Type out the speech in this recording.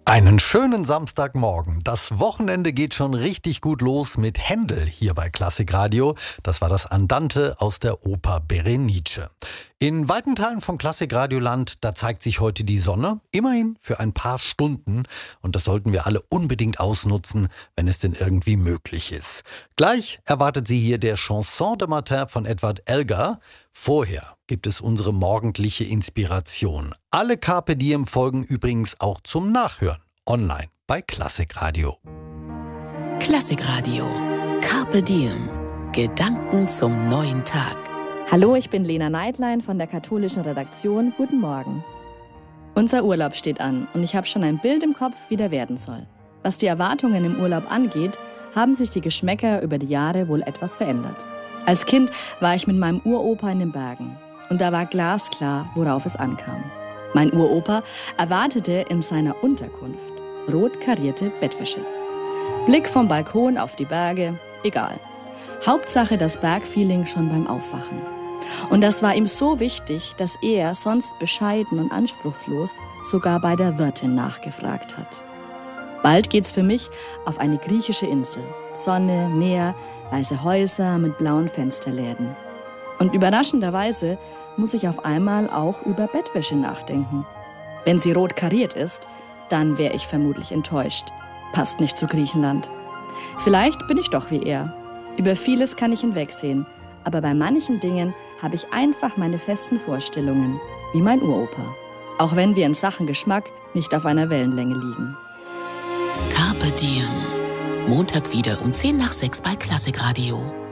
Einen schönen Samstagmorgen. Das Wochenende geht schon richtig gut los mit Händel hier bei Klassik Radio. Das war das Andante aus der Oper Berenice. In weiten Teilen vom Klassik Radioland, da zeigt sich heute die Sonne, immerhin für ein paar Stunden. Und das sollten wir alle unbedingt ausnutzen, wenn es denn irgendwie möglich ist. Gleich erwartet Sie hier der Chanson de Matin von Edward Elgar. Vorher gibt es unsere morgendliche Inspiration. Alle Carpe Diem Folgen übrigens auch zum Nachhören online bei Klassik Radio. Klassik Radio. Carpe Diem. Gedanken zum neuen Tag. Hallo, ich bin Lena Neidlein von der katholischen Redaktion. Guten Morgen. Unser Urlaub steht an und ich habe schon ein Bild im Kopf, wie der werden soll. Was die Erwartungen im Urlaub angeht, haben sich die Geschmäcker über die Jahre wohl etwas verändert. Als Kind war ich mit meinem Uropa in den Bergen und da war glasklar, worauf es ankam. Mein Uropa erwartete in seiner Unterkunft rot karierte Bettwäsche. Blick vom Balkon auf die Berge, egal. Hauptsache das Bergfeeling schon beim Aufwachen. Und das war ihm so wichtig, dass er, sonst bescheiden und anspruchslos, sogar bei der Wirtin nachgefragt hat. Bald geht's für mich auf eine griechische Insel. Sonne, Meer, weiße Häuser mit blauen Fensterläden. Und überraschenderweise muss ich auf einmal auch über Bettwäsche nachdenken. Wenn sie rot kariert ist, dann wäre ich vermutlich enttäuscht. Passt nicht zu Griechenland. Vielleicht bin ich doch wie er. Über vieles kann ich hinwegsehen, aber bei manchen Dingen habe ich einfach meine festen Vorstellungen, wie mein Uropa. Auch wenn wir in Sachen Geschmack nicht auf einer Wellenlänge liegen. Carpe Diem. Montag wieder um 5:10 bei Klassik Radio.